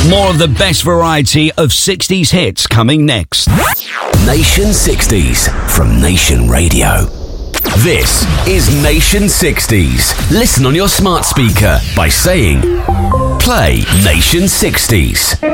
More of the best variety of 60s hits coming next. Nation 60s from Nation Radio. This is Nation 60s. Listen on your smart speaker by saying, play Nation 60s.